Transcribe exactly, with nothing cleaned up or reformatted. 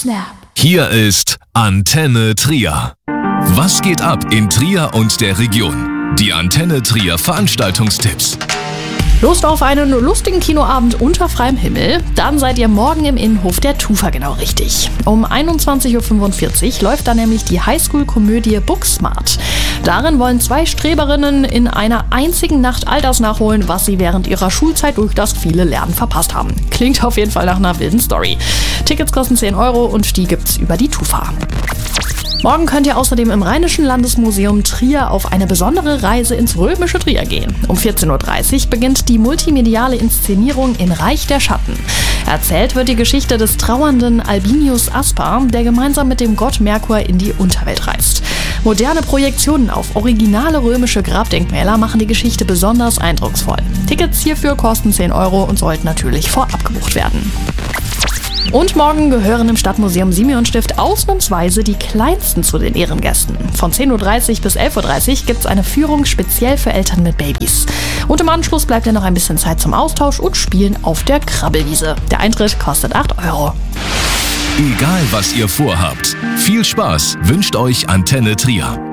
Snap. Hier ist Antenne Trier. Was geht ab in Trier und der Region? Die Antenne Trier Veranstaltungstipps. Lust auf einen lustigen Kinoabend unter freiem Himmel? Dann seid ihr morgen im Innenhof der Tufa genau richtig. Um einundzwanzig Uhr fünfundvierzig läuft da nämlich die Highschool-Komödie Booksmart. Darin wollen zwei Streberinnen in einer einzigen Nacht all das nachholen, was sie während ihrer Schulzeit durch das viele Lernen verpasst haben. Klingt auf jeden Fall nach einer wilden Story. Tickets kosten zehn Euro und die gibt's über die Tufa. Morgen könnt ihr außerdem im Rheinischen Landesmuseum Trier auf eine besondere Reise ins römische Trier gehen. Um vierzehn Uhr dreißig beginnt die multimediale Inszenierung in Reich der Schatten. Erzählt wird die Geschichte des trauernden Albinius Aspar, der gemeinsam mit dem Gott Merkur in die Unterwelt reist. Moderne Projektionen auf originale römische Grabdenkmäler machen die Geschichte besonders eindrucksvoll. Tickets hierfür kosten zehn Euro und sollten natürlich vorab gebucht werden. Und morgen gehören im Stadtmuseum Simeonstift ausnahmsweise die Kleinsten zu den Ehrengästen. Von zehn Uhr dreißig bis elf Uhr dreißig gibt es eine Führung speziell für Eltern mit Babys. Und im Anschluss bleibt ja noch ein bisschen Zeit zum Austausch und Spielen auf der Krabbelwiese. Der Eintritt kostet acht Euro. Egal was ihr vorhabt, viel Spaß wünscht euch Antenne Trier.